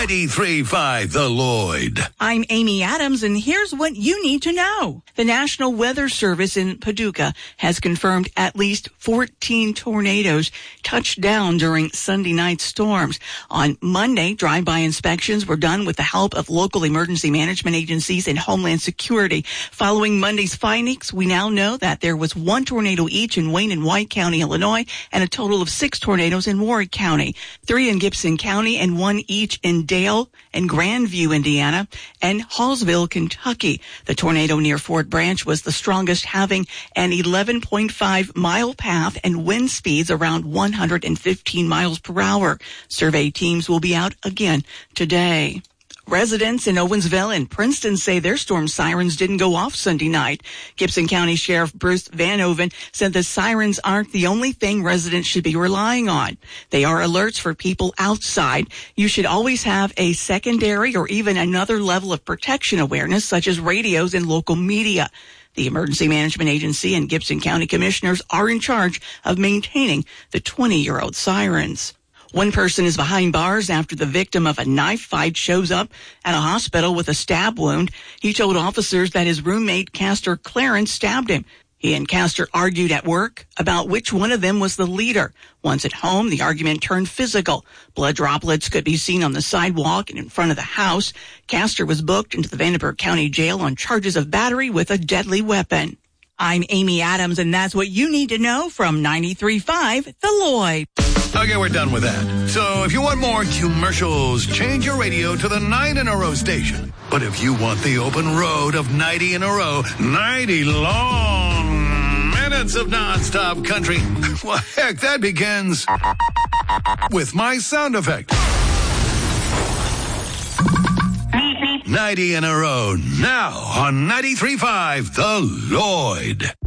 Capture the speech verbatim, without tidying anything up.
ninety-three point five The Lloyd. I'm Amy Adams, and here's what you need to know. The National Weather Service in Paducah has confirmed at least fourteen tornadoes touched down during Sunday night storms. On Monday, drive-by inspections were done with the help of local emergency management agencies and Homeland Security. Following Monday's findings, we now know that there was one tornado each in Wayne and White County, Illinois, and a total of six tornadoes in Warwick County, three in Gibson County, and one each in Dale and Grandview, Indiana, and Hallsville, Kentucky. The tornado near Fort Branch was the strongest, having an eleven point five mile path and wind speeds around one hundred fifteen miles per hour. Survey teams will be out again today. Residents in Owensville and Princeton say their storm sirens didn't go off Sunday night. Gibson County Sheriff Bruce Van Oven said the sirens aren't the only thing residents should be relying on. They are alerts for people outside. You should always have a secondary or even another level of protection awareness, such as radios and local media. The Emergency Management Agency and Gibson County Commissioners are in charge of maintaining the twenty-year-old sirens. One person is behind bars after the victim of a knife fight shows up at a hospital with a stab wound. He told officers that his roommate, Castor Clarence, stabbed him. He and Castor argued at work about which one of them was the leader. Once at home, the argument turned physical. Blood droplets could be seen on the sidewalk and in front of the house. Castor was booked into the Vanderburgh County Jail on charges of battery with a deadly weapon. I'm Amy Adams, and that's what you need to know from ninety-three point five The Lloyd. Okay, we're done with that. So if you want more commercials, change your radio to the nine in a row station. But if you want the open road of ninety in a row, ninety long minutes of nonstop country, well, heck, that begins with my sound effect. ninety in a row, now on ninety-three point five The Lloyd.